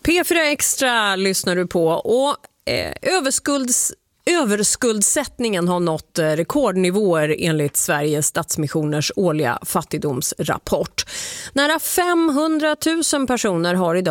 P4 Extra lyssnar du på och överskuldsättningen har nått rekordnivåer enligt Sveriges Stadsmissioners årliga fattigdomsrapport. Nära 500 000 personer har idag